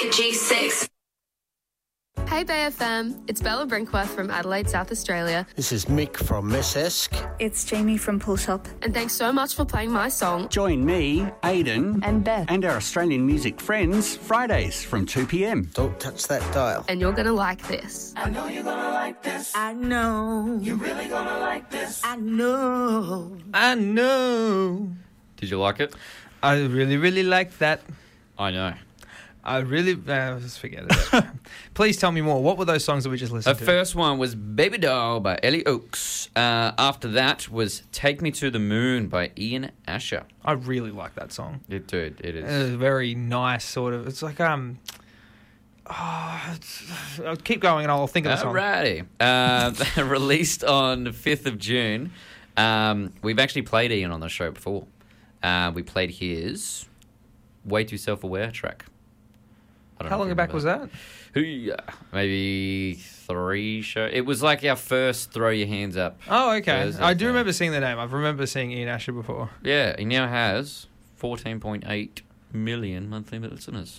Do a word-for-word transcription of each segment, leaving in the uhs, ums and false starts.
a G six. Hey Bay F M, it's Bella Brinkworth from Adelaide, South Australia. This is Mick from Miss Esk. It's Jamie from Pull Shop. And thanks so much for playing my song. Join me, Aidan, and Beth, and our Australian music friends Fridays from two p.m. Don't touch that dial. And you're going to like this. I know you're going to like this. I know. You're really going to like this. I know. I know. Did you like it? I really, really like that. I know. I really... Uh, just forget it. Please tell me more. What were those songs that we just listened the to? The first one was Baby Doll by Ellie Oaks. Uh, after that was Take Me to the Moon by Ian Asher. I really like that song. It did. It is. It's very nice, sort of. It's like... um. Oh, it's, I'll keep going and I'll think of the song. Alrighty. Uh, released on the fifth of June. Um, we've actually played Ian on the show before. Uh, we played his Way Too Self-Aware track. How long back was that? Maybe three shows. It was like our first Throw Your Hands Up. Oh, okay. Thursday I do thing. remember seeing the name. I remember seeing Ian Asher before. Yeah, he now has fourteen point eight million monthly listeners.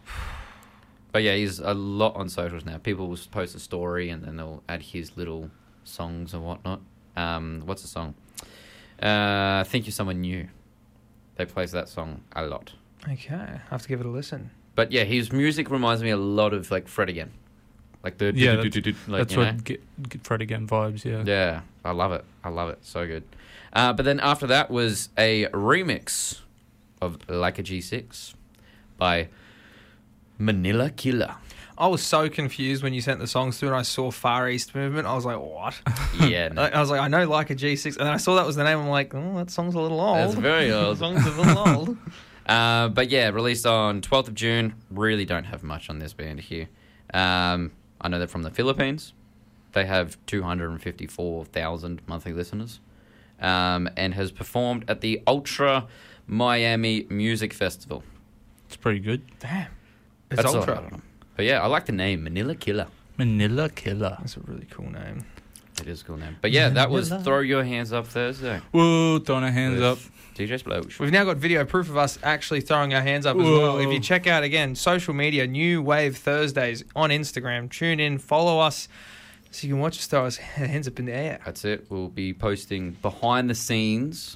But yeah, he's a lot on socials now. People will post a story and then they'll add his little songs and whatnot. Um, what's the song? Uh, Think You're Someone New. They play that song a lot. Okay, I have to give it a listen. But yeah, his music reminds me a lot of like Fred again, like the yeah, that's, like, that's what get, get Fred again vibes. Yeah, yeah, I love it. I love it. So good. Uh, but then after that was a remix of Like a G six by Manila Killer. I was so confused when you sent the songs through and I saw Far East Movement. I was like, what? Yeah. No. I was like, I know Like a G six. And then I saw that was the name. I'm like, oh, that song's a little old. That's very old. That song's a little old. Uh, but yeah, released on twelfth of June. Really don't have much on this band here. Um, I know they're from the Philippines. They have two hundred fifty-four thousand monthly listeners. Um, and has performed at the Ultra Miami Music Festival. It's pretty good. Damn. It's That's Ultra. all right. But yeah, I like the name, Manila Killer. Manila Killer. That's a really cool name. It is a cool name. But yeah, that was Throw Your Hands Up Thursday. Woo, throwing our hands up. D J Splosh. We've now got video proof of us actually throwing our hands up as Whoa. well. If you check out, again, social media, New Wave Thursdays on Instagram, tune in, follow us, so you can watch us throw our hands up in the air. That's it. We'll be posting behind the scenes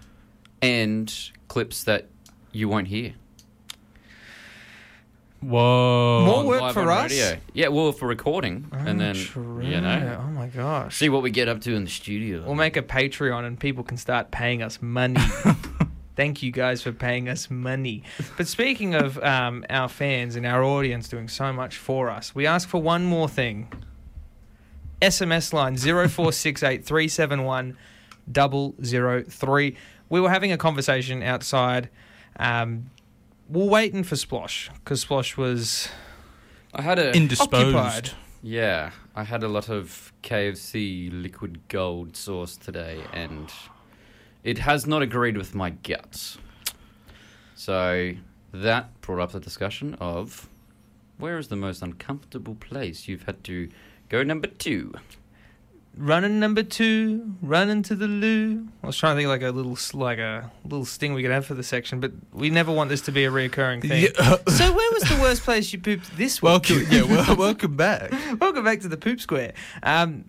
and clips that you won't hear. Whoa. More work Live for on us? radio. Yeah, well, for recording. Oh, and then, true. you know, Oh, my gosh. see what we get up to in the studio. We'll make a Patreon and people can start paying us money. Thank you guys for paying us money. But speaking of um, our fans and our audience doing so much for us, we ask for one more thing. S M S line zero four six eight three seven one zero zero three. We were having a conversation outside. Um, we're waiting for Splosh because Splosh was I had a indisposed. occupied. Yeah, I had a lot of K F C liquid gold sauce today, and it has not agreed with my guts. So that brought up the discussion of where is the most uncomfortable place you've had to go number two. Running number two, running to the loo. I was trying to think like a little like a little sting we could have for the section, but we never want this to be a reoccurring thing. Yeah. So where was the worst place you pooped this week? Welcome, yeah, well, welcome back. Welcome back to the poop square. Um,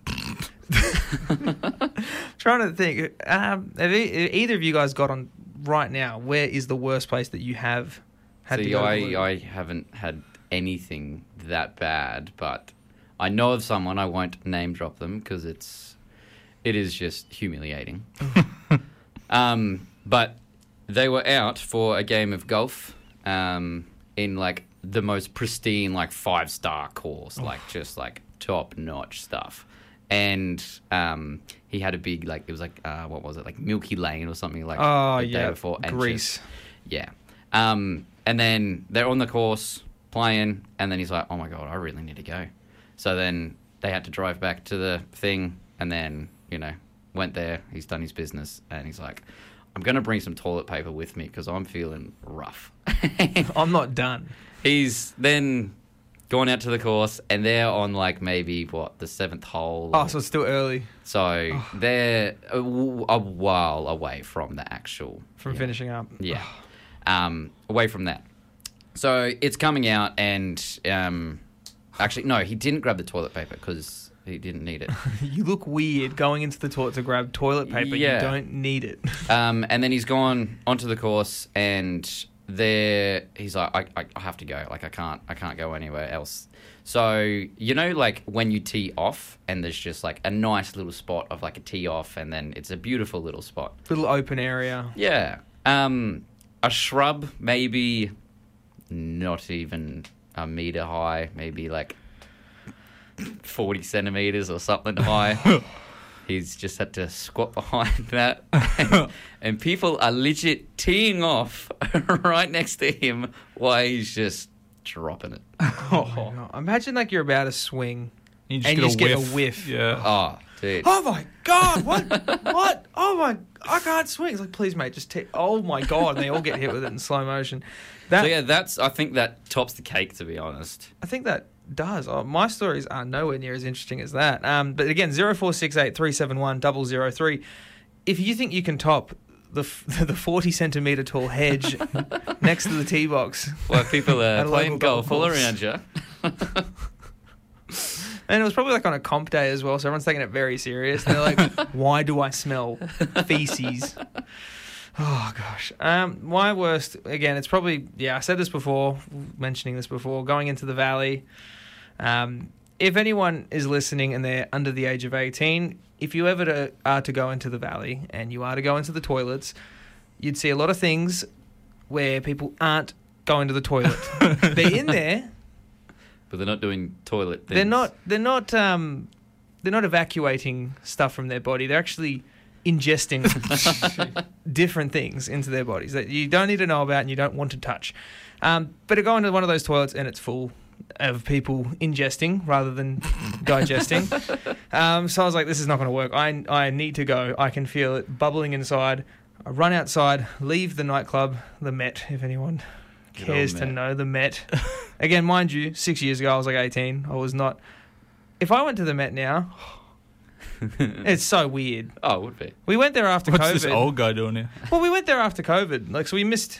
trying to think. Um, have e- either of you guys got on right now? Where is the worst place that you have had See, to go? I, to the loo? I haven't had anything that bad, but I know of someone. I won't name drop them because it's it is just humiliating. um, but they were out for a game of golf um, in like the most pristine, like five star course, like just like top notch stuff. And um, he had a big like it was like uh, what was it like Milky Lane or something like oh the yeah, day before. And Greece. just- yeah. Um, and then they're on the course playing, and then he's like, "Oh my god, I really need to go." So then they had to drive back to the thing, and then, you know, went there. He's done his business, and he's like, I'm going to bring some toilet paper with me because I'm feeling rough. I'm not done. He's then gone out to the course, and they're on, like, maybe, what, the seventh hole? Oh, so it's still early. So oh. they're a, a while away from the actual... From yeah, finishing up. Yeah. um, away from that. So it's coming out, and um, actually, no, he didn't grab the toilet paper because he didn't need it. You look weird going into the toilet to grab toilet paper. Yeah. You don't need it. Um, and then he's gone onto the course, and there he's like, I, I, I have to go. Like I can't, I can't go anywhere else. So you know, like when you tee off, and there's just like a nice little spot of like a tee off, and then it's a beautiful little spot, Little open area. Yeah. Um, a shrub, maybe not even a meter high, maybe like forty centimeters or something high. He's just had to squat behind that. And, and people are legit teeing off right next to him while he's just dropping it. Oh, my God. Imagine like you're about to swing You just and get you a just get whiff. a whiff. Yeah. Oh, dude. Oh my God! What? What? Oh my! I can't swing. It's like, please, mate, just take. Oh my God! And they all get hit with it in slow motion. That So yeah, that's, I think that tops the cake, to be honest. I think that does. Oh, my stories are nowhere near as interesting as that. Um, but again, zero four six eight three seven one double zero three. If you think you can top the f- the forty centimeter tall hedge next to the tee box, Well, people are At a playing local golf all golf around you. and it was probably like on a comp day as well, so everyone's taking it very serious. And they're like, "Why do I smell feces?" Oh gosh. Um, my worst again. It's probably yeah. I said this before, mentioning this before. Going into the valley. Um, if anyone is listening and they're under the age of eighteen, if you ever to, are to go into the valley and you are to go into the toilets, you'd see a lot of things where people aren't going to the toilet. They're in there. But they're not doing toilet things. They're not. They're not. Um, they're not evacuating stuff from their body. They're actually ingesting different things into their bodies that you don't need to know about and you don't want to touch. Um, but to go into one of those toilets and it's full of people ingesting rather than digesting. Um, so I was like, this is not going to work. I I need to go. I can feel it bubbling inside. I run outside, leave the nightclub, the Met, if anyone Good cares old to Met. know, the Met. Again, mind you, six years ago I was like eighteen. I was not. If I went to the Met now, it's so weird. Oh, it would be. We went there after What's COVID. this old guy doing here? Well, we went there after COVID. Like, so we missed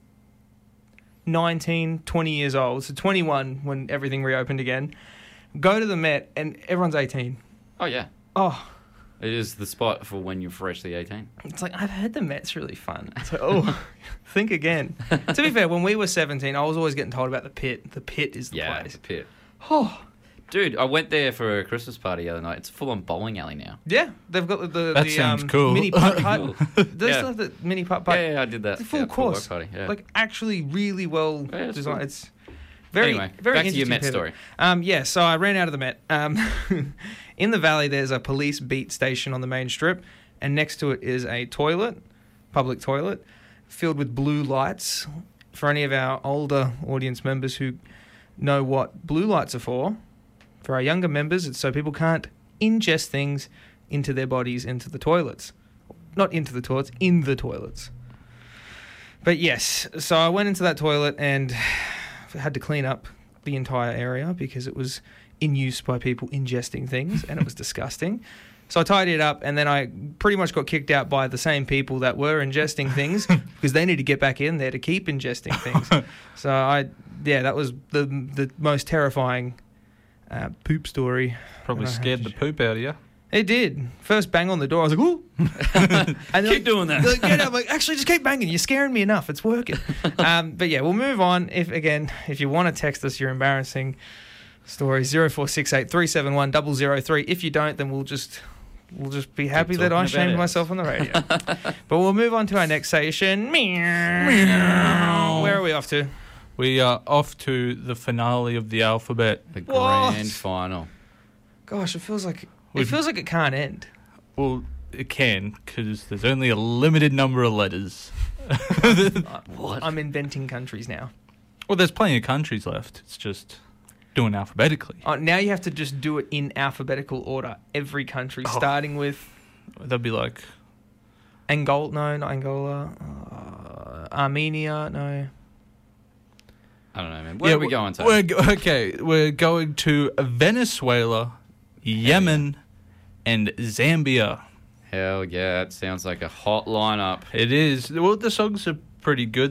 nineteen, twenty years old. So twenty-one when everything reopened again. Go to the Met and everyone's eighteen. Oh, yeah. Oh, It is the spot for when you're freshly eighteen. it's like, I've heard the Met's really fun. It's like, oh, think again. To be fair, when we were seventeen, I was always getting told about the Pit. The Pit is the Yeah, place. it's a pit. Oh, Dude, I went there for a Christmas party the other night. It's a full-on bowling alley now. yeah. They've got the, the, That the sounds um, cool. mini putt hut. Cool. They Yeah. still have the mini putt putt. Yeah, yeah, I did that. It's a full yeah, course. work party. Yeah. Like, actually really well Yeah, it's designed. cool. It's very, Anyway, very back to your interesting Met pivot. story. Um, yeah, so I ran out of the Met. Um, in the valley, there's a police beat station on the main strip, and next to it is a toilet, public toilet, filled with blue lights. For any of our older audience members who know what blue lights are for, for our younger members, it's so people can't ingest things into their bodies, into the toilets. Not into the toilets, in the toilets. But yes, so I went into that toilet and had to clean up the entire area because it was in use by people ingesting things and it was disgusting. So I tidied it up and then I pretty much got kicked out by the same people that were ingesting things because they need to get back in there to keep ingesting things. So I, yeah, that was the the most terrifying uh, poop story. Probably that I had scared to the sh- poop out of you. It did. First bang on the door, I was like, ooh. and Keep like, doing that. they're like, "Get up." I'm like, actually, just keep banging. You're scaring me enough. It's working. um, but yeah, we'll move on. If again, if you want to text us your embarrassing stories, zero four six eight three seven one double zero three. If you don't, then we'll just we'll just be happy that talking I about shamed it. myself on the radio. But we'll move on to our next station. Meow. Where are we off to? We are off to the finale of the alphabet. The What? grand final. Gosh, it feels like it We've- feels like it can't end. Well, it can, because there's only a limited number of letters. What? I'm inventing countries now. Well, there's plenty of countries left. It's just doing alphabetically. Oh, now you have to just do it in alphabetical order. Every country, Oh. starting with That'd be like, Angola. No, not Angola. Uh, Armenia. No. I don't know, man. Where are we we're- going to? We're, go- okay, we're going to Venezuela, Yemen, and Zambia. Hell yeah, it sounds like a hot lineup. It is. Well, the songs are pretty good.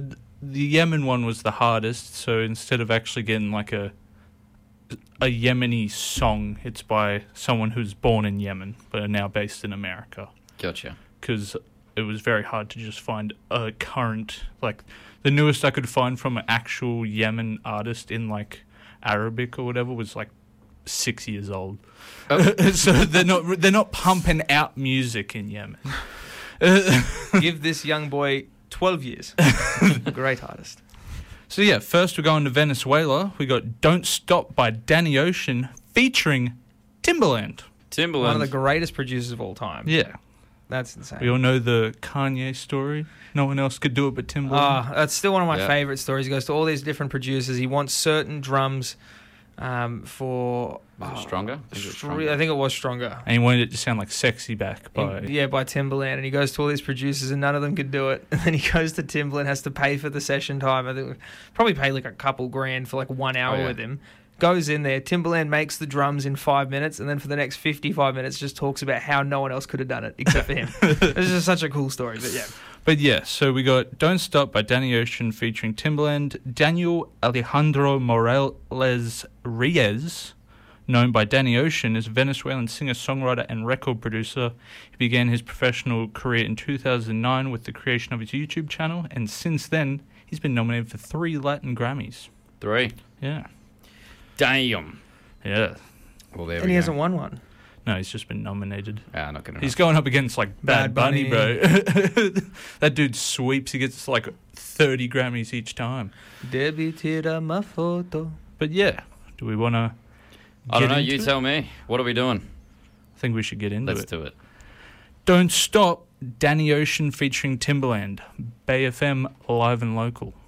the Yemen one was the hardest. So instead of actually getting like a a Yemeni song, it's by someone who's born in Yemen but are now based in America. Gotcha. Because it was very hard to just find a current, like the newest I could find from an actual Yemen artist in like Arabic or whatever was like six years old. Oh. So they're not they're not pumping out music in Yemen. Give this young boy twelve years. Great artist. So yeah, first we're going to Venezuela. We got "Don't Stop" by Danny Ocean featuring Timbaland. Timbaland. One of the greatest producers of all time. Yeah. That's insane. We all know the Kanye story. No one else could do it but Timbaland. Ah, that's still one of my Yeah. favourite stories. He goes to all these different producers. He wants certain drums um, for... Was it oh, Stronger? I think it was Str- Stronger. I think it was Stronger. And he wanted it to sound like Sexy Back by... In- yeah, by Timbaland. And he goes to all these producers and none of them could do it. And then he goes to Timbaland, has to pay for the session time. I think probably pay like a couple grand for like one hour Oh, yeah. with him. Goes in there. Timbaland makes the drums in five minutes, and then for the next fifty-five minutes, just talks about how no one else could have done it except for him. It's just such a cool story. But yeah, But yeah, so we got "Don't Stop" by Danny Ocean featuring Timbaland. Daniel Alejandro Morales Reyes, known by Danny Ocean, is a Venezuelan singer, songwriter, and record producer. He began his professional career in two thousand nine with the creation of his YouTube channel, and since then, he's been nominated for three Latin Grammys. Three. Yeah. Damn. Yeah. Well, there and we he go. hasn't won one. No, he's just been nominated. Ah, not good enough. He's going up against like Bad, Bad Bunny, Bunny. bro. That dude sweeps. He gets like thirty Grammys each time. Debbie tira ma foto. But yeah, do we want to? I don't know. You tell me. What are we doing? I think we should get into Let's it. do it. Don't Stop, Danny Ocean featuring Timbaland, Bay F M live and local.